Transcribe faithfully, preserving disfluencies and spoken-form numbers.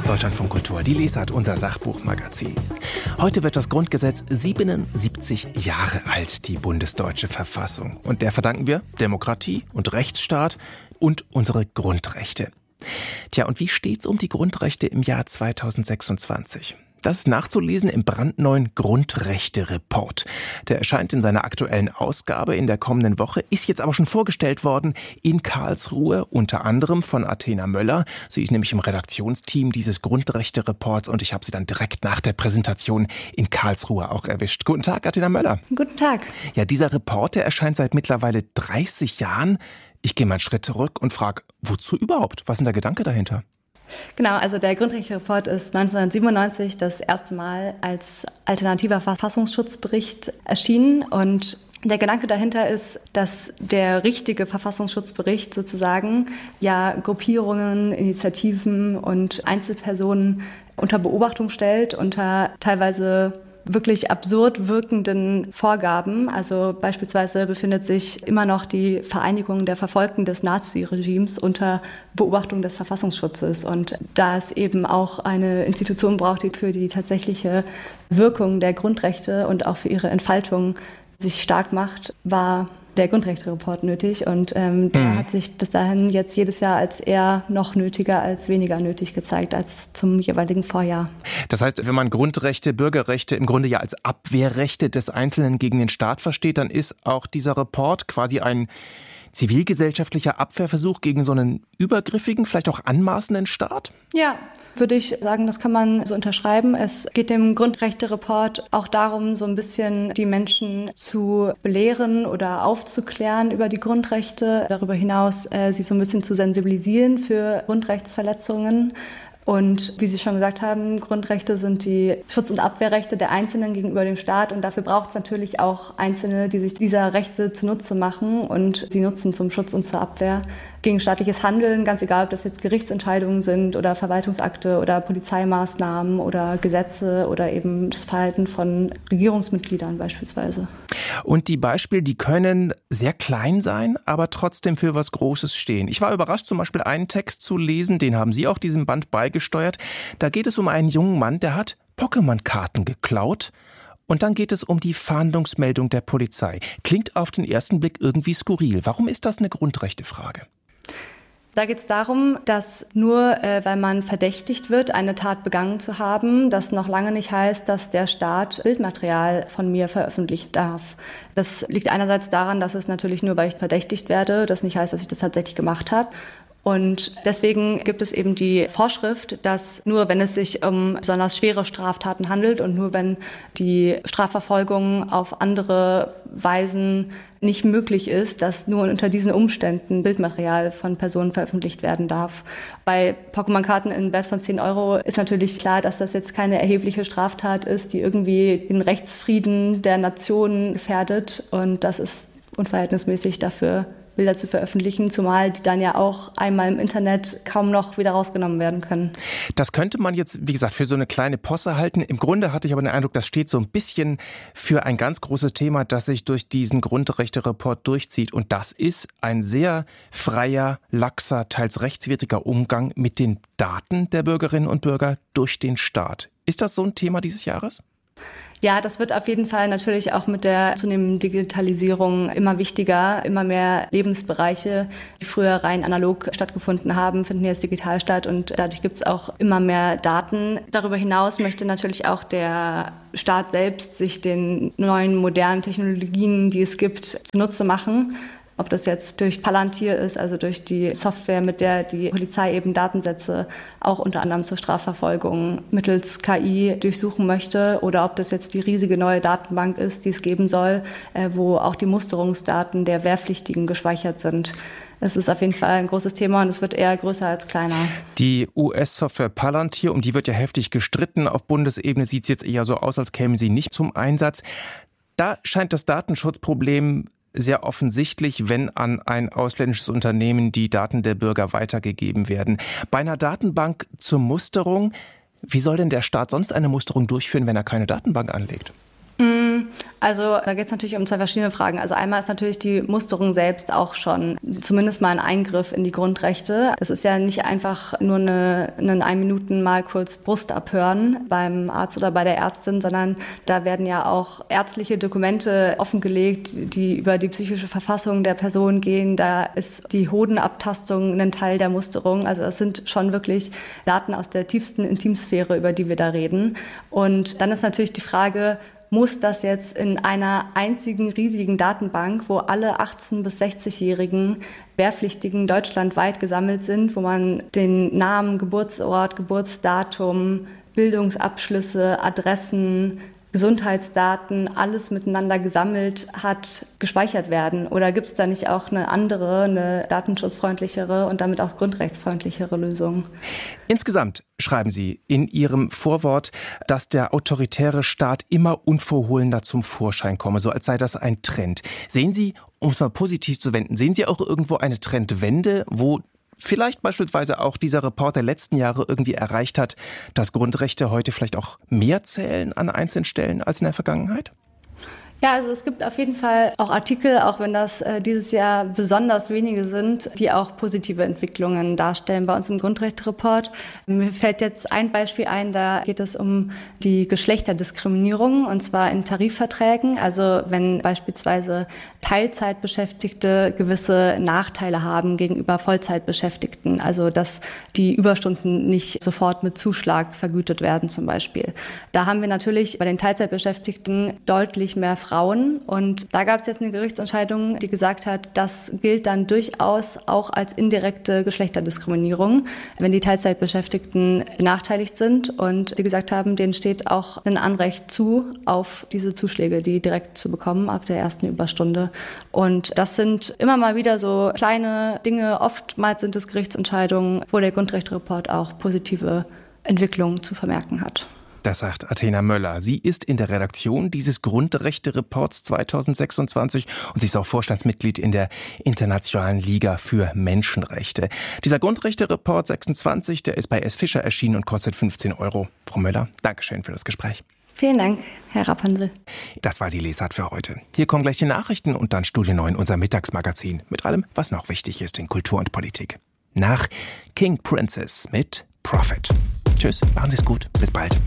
Deutschlandfunk Kultur, die Lesart, unser Sachbuchmagazin. Heute wird das Grundgesetz siebenundsiebzig Jahre alt, die bundesdeutsche Verfassung. Und der verdanken wir Demokratie und Rechtsstaat und unsere Grundrechte. Tja, und wie steht's um die Grundrechte im Jahr zweitausendsechsundzwanzig? Das ist nachzulesen im brandneuen Grundrechte-Report. Der erscheint in seiner aktuellen Ausgabe in der kommenden Woche, ist jetzt aber schon vorgestellt worden in Karlsruhe, unter anderem von Athena Möller. Sie ist nämlich im Redaktionsteam dieses Grundrechte-Reports und ich habe sie dann direkt nach der Präsentation in Karlsruhe auch erwischt. Guten Tag, Athena Möller. Guten Tag. Ja, dieser Report, der erscheint seit mittlerweile dreißig Jahren. Ich gehe mal einen Schritt zurück und frage, wozu überhaupt? Was ist denn der Gedanke dahinter? Genau, also der Grundrechte-Report ist neunzehnhundertsiebenundneunzig das erste Mal als alternativer Verfassungsschutzbericht erschienen. Und der Gedanke dahinter ist, dass der richtige Verfassungsschutzbericht sozusagen ja Gruppierungen, Initiativen und Einzelpersonen unter Beobachtung stellt, unter teilweise wirklich absurd wirkenden Vorgaben. Also beispielsweise befindet sich immer noch die Vereinigung der Verfolgten des Naziregimes unter Beobachtung des Verfassungsschutzes. Und da es eben auch eine Institution braucht, die für die tatsächliche Wirkung der Grundrechte und auch für ihre Entfaltung sich stark macht, war der Grundrechte-Report nötig. Und ähm, der mhm. hat sich bis dahin jetzt jedes Jahr als eher noch nötiger als weniger nötig gezeigt als zum jeweiligen Vorjahr. Das heißt, wenn man Grundrechte, Bürgerrechte im Grunde ja als Abwehrrechte des Einzelnen gegen den Staat versteht, dann ist auch dieser Report quasi ein zivilgesellschaftlicher Abwehrversuch gegen so einen übergriffigen, vielleicht auch anmaßenden Staat? Ja, würde ich sagen, das kann man so unterschreiben. Es geht dem Grundrechte-Report auch darum, so ein bisschen die Menschen zu belehren oder aufzuklären über die Grundrechte. Darüber hinaus äh, sie so ein bisschen zu sensibilisieren für Grundrechtsverletzungen. Und wie Sie schon gesagt haben, Grundrechte sind die Schutz- und Abwehrrechte der Einzelnen gegenüber dem Staat. Und dafür braucht es natürlich auch Einzelne, die sich dieser Rechte zunutze machen und sie nutzen zum Schutz und zur Abwehr gegen staatliches Handeln, ganz egal, ob das jetzt Gerichtsentscheidungen sind oder Verwaltungsakte oder Polizeimaßnahmen oder Gesetze oder eben das Verhalten von Regierungsmitgliedern beispielsweise. Und die Beispiele, die können sehr klein sein, aber trotzdem für was Großes stehen. Ich war überrascht, zum Beispiel einen Text zu lesen, den haben Sie auch diesem Band beigesteuert. Da geht es um einen jungen Mann, der hat Pokémon-Karten geklaut. Und dann geht es um die Fahndungsmeldung der Polizei. Klingt auf den ersten Blick irgendwie skurril. Warum ist das eine Grundrechtefrage? Da geht es darum, dass nur äh, weil man verdächtigt wird, eine Tat begangen zu haben, das noch lange nicht heißt, dass der Staat Bildmaterial von mir veröffentlichen darf. Das liegt einerseits daran, dass es natürlich nur, weil ich verdächtigt werde, das nicht heißt, dass ich das tatsächlich gemacht habe. Und deswegen gibt es eben die Vorschrift, dass nur wenn es sich um besonders schwere Straftaten handelt und nur wenn die Strafverfolgung auf andere Weisen nicht möglich ist, dass nur unter diesen Umständen Bildmaterial von Personen veröffentlicht werden darf. Bei Pokémon-Karten im Wert von zehn Euro ist natürlich klar, dass das jetzt keine erhebliche Straftat ist, die irgendwie den Rechtsfrieden der Nation gefährdet. Und das ist unverhältnismäßig dafür, Bilder zu veröffentlichen, zumal die dann ja auch einmal im Internet kaum noch wieder rausgenommen werden können. Das könnte man jetzt, wie gesagt, für so eine kleine Posse halten. Im Grunde hatte ich aber den Eindruck, das steht so ein bisschen für ein ganz großes Thema, das sich durch diesen Grundrechte-Report durchzieht. Und das ist ein sehr freier, laxer, teils rechtswidriger Umgang mit den Daten der Bürgerinnen und Bürger durch den Staat. Ist das so ein Thema dieses Jahres? Ja, das wird auf jeden Fall natürlich auch mit der zunehmenden Digitalisierung immer wichtiger. Immer mehr Lebensbereiche, die früher rein analog stattgefunden haben, finden jetzt digital statt und dadurch gibt es auch immer mehr Daten. Darüber hinaus möchte natürlich auch der Staat selbst sich den neuen modernen Technologien, die es gibt, zunutze machen. Ob das jetzt durch Palantir ist, also durch die Software, mit der die Polizei eben Datensätze auch unter anderem zur Strafverfolgung mittels K I durchsuchen möchte, oder ob das jetzt die riesige neue Datenbank ist, die es geben soll, wo auch die Musterungsdaten der Wehrpflichtigen gespeichert sind. Es ist auf jeden Fall ein großes Thema und es wird eher größer als kleiner. Die U S-Software Palantir, um die wird ja heftig gestritten. Auf Bundesebene sieht es jetzt eher so aus, als käme sie nicht zum Einsatz. Da scheint das Datenschutzproblem sehr offensichtlich, wenn an ein ausländisches Unternehmen die Daten der Bürger weitergegeben werden. Bei einer Datenbank zur Musterung, wie soll denn der Staat sonst eine Musterung durchführen, wenn er keine Datenbank anlegt? Mm, Also da geht es natürlich um zwei verschiedene Fragen. Also einmal ist natürlich die Musterung selbst auch schon zumindest mal ein Eingriff in die Grundrechte. Das ist ja nicht einfach nur eine, einen ein Minuten mal kurz Brust abhören beim Arzt oder bei der Ärztin, sondern da werden ja auch ärztliche Dokumente offengelegt, die über die psychische Verfassung der Person gehen. Da ist die Hodenabtastung ein Teil der Musterung. Also es sind schon wirklich Daten aus der tiefsten Intimsphäre, über die wir da reden. Und dann ist natürlich die Frage, muss das jetzt in einer einzigen riesigen Datenbank, wo alle achtzehn- bis sechzig-jährigen Wehrpflichtigen deutschlandweit gesammelt sind, wo man den Namen, Geburtsort, Geburtsdatum, Bildungsabschlüsse, Adressen, Gesundheitsdaten, alles miteinander gesammelt hat, gespeichert werden? Oder gibt es da nicht auch eine andere, eine datenschutzfreundlichere und damit auch grundrechtsfreundlichere Lösung? Insgesamt schreiben Sie in Ihrem Vorwort, dass der autoritäre Staat immer unverhohlener zum Vorschein komme, so als sei das ein Trend. Sehen Sie, um es mal positiv zu wenden, sehen Sie auch irgendwo eine Trendwende, wo vielleicht beispielsweise auch dieser Report der letzten Jahre irgendwie erreicht hat, dass Grundrechte heute vielleicht auch mehr zählen an einzelnen Stellen als in der Vergangenheit? Ja, also es gibt auf jeden Fall auch Artikel, auch wenn das äh, dieses Jahr besonders wenige sind, die auch positive Entwicklungen darstellen bei uns im Grundrechtsreport. Mir fällt jetzt ein Beispiel ein, da geht es um die Geschlechterdiskriminierung, und zwar in Tarifverträgen. Also wenn beispielsweise Teilzeitbeschäftigte gewisse Nachteile haben gegenüber Vollzeitbeschäftigten, also dass die Überstunden nicht sofort mit Zuschlag vergütet werden zum Beispiel. Da haben wir natürlich bei den Teilzeitbeschäftigten deutlich mehr Frauen. Und da gab es jetzt eine Gerichtsentscheidung, die gesagt hat, das gilt dann durchaus auch als indirekte Geschlechterdiskriminierung, wenn die Teilzeitbeschäftigten benachteiligt sind und die gesagt haben, denen steht auch ein Anrecht zu, auf diese Zuschläge, die direkt zu bekommen ab der ersten Überstunde. Und das sind immer mal wieder so kleine Dinge. Oftmals sind es Gerichtsentscheidungen, wo der Grundrechtsreport auch positive Entwicklungen zu vermerken hat. Das sagt Athena Möller. Sie ist in der Redaktion dieses Grundrechte-Reports zweitausendsechsundzwanzig und sie ist auch Vorstandsmitglied in der Internationalen Liga für Menschenrechte. Dieser Grundrechte-Report sechsundzwanzig, der ist bei S. Fischer erschienen und kostet fünfzehn Euro. Frau Möller, Dankeschön für das Gespräch. Vielen Dank, Herr Rapansel. Das war die Lesart für heute. Hier kommen gleich die Nachrichten und dann Studio neun, unser Mittagsmagazin, mit allem, was noch wichtig ist in Kultur und Politik. Nach King Princess mit Prophet. Tschüss, machen Sie es gut, bis bald.